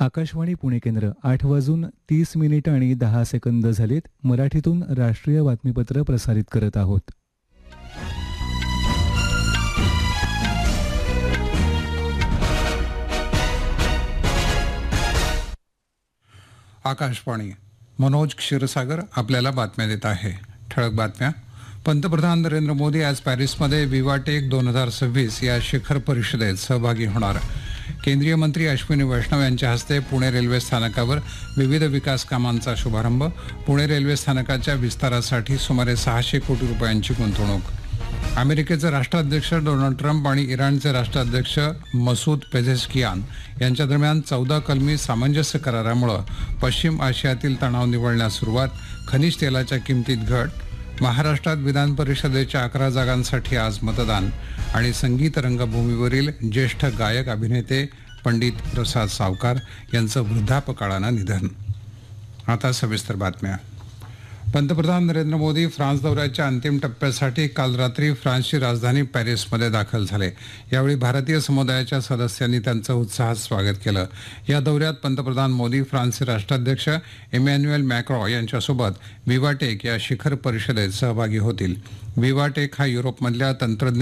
आकाशवाणी पुणे केंद्र 8:30 झालेत. मराठीतून राष्ट्रीय बातमीपत्र प्रसारित करत आहोत. आकाशवाणी. मनोज क्षीरसागर आपल्याला बातम्या देत आहे. ठळक बातम्या. पंतप्रधान नरेंद्र मोदी आज पॅरिसमध्ये विवाटेक 2026 या शिखर परिषदेत सहभागी होणार. केंद्रीय मंत्री अश्विनी वैष्णव यांच्या हस्ते पुणे रेल्वे स्थानकावर विविध विकास कामांचा शुभारंभ. पुणे रेल्वे स्थानकाच्या विस्तारासाठी सुमारे 600 कोटी रुपयांची गुंतवणूक. अमेरिकेचे राष्ट्राध्यक्ष डोनाल्ड ट्रम्प आणि इराणचे राष्ट्राध्यक्ष मसूद पेझेशकियान यांच्या दरम्यान 14 कलमी सामंजस्य करारामुळे पश्चिम आशियातील तणाव निवळण्यास सुरुवात. खनिज तेलाच्या किमतीत घट. महाराष्ट्रात विधान परिषदेच्या 11 जागांसाठी आज मतदान. आणि संगीत रंगभूमीवरील ज्येष्ठ गायक अभिनेते पंडित प्रसाद सावकार यांचं वृद्धापकाळानं निधन. आता सविस्तर बातम्या. पंतप्रधान नरेंद्र मोदी फ्रान्स दौऱ्याच्या अंतिम टप्प्यासाठी काल रात्री फ्रान्सची राजधानी पॅरिसमध्ये दाखल झाले. यावेळी भारतीय समुदायाच्या सदस्यांनी त्यांचं उत्साहात स्वागत केलं. या दौऱ्यात पंतप्रधान मोदी फ्रान्सचे राष्ट्राध्यक्ष इमॅन्युएल मॅक्रॉ यांच्यासोबत विवाटेक या शिखर परिषदेत सहभागी होतील. विवाटेक हा युरोपमधल्या तंत्रज्ञान